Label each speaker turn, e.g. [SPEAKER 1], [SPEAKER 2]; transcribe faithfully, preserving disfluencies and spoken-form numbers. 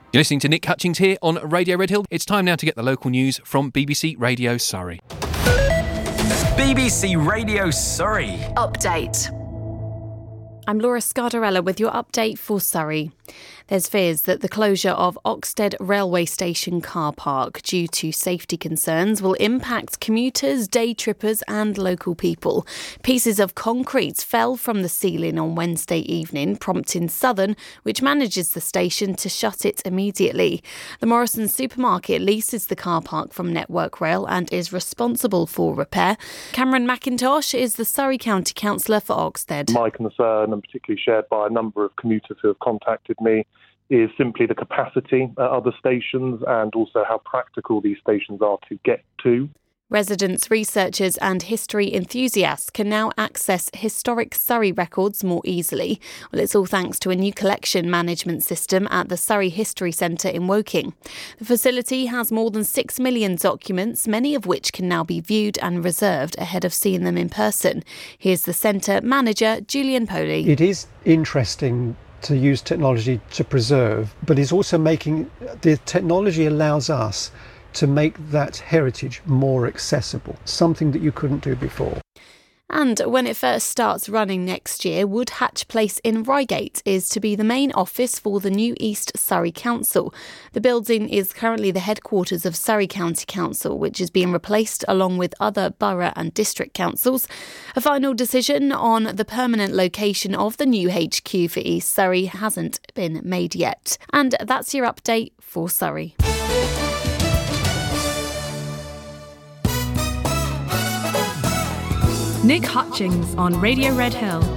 [SPEAKER 1] You're listening to Nick Hutchings here on Radio Red Hill. It's time now to get the local news from B B C Radio Surrey.
[SPEAKER 2] B B C Radio Surrey.
[SPEAKER 3] Update.
[SPEAKER 4] I'm Laura Scardarella with your update for Surrey. There's fears that the closure of Oxted Railway Station car park due to safety concerns will impact commuters, day trippers and local people. Pieces of concrete fell from the ceiling on Wednesday evening, prompting Southern, which manages the station, to shut it immediately. The Morrison supermarket leases the car park from Network Rail and is responsible for repair. Cameron McIntosh is the Surrey County Councillor for Oxted.
[SPEAKER 5] My concern, and particularly shared by a number of commuters who have contacted me, is simply the capacity at other stations and also how practical these stations are to get to.
[SPEAKER 4] Residents, researchers and history enthusiasts can now access historic Surrey records more easily. Well, it's all thanks to a new collection management system at the Surrey History Centre in Woking. The facility has more than six million documents, many of which can now be viewed and reserved ahead of seeing them in person. Here's the centre manager, Julian Poley.
[SPEAKER 6] It is interesting to use technology to preserve, but it's also making, the technology allows us to make that heritage more accessible, something that you couldn't do before.
[SPEAKER 4] And when it first starts running next year, Woodhatch Place in Reigate is to be the main office for the new East Surrey Council. The building is currently the headquarters of Surrey County Council, which is being replaced along with other borough and district councils. A final decision on the permanent location of the new H Q for East Surrey hasn't been made yet. And that's your update for Surrey.
[SPEAKER 7] Nick Hutchings on Radio Red Hill.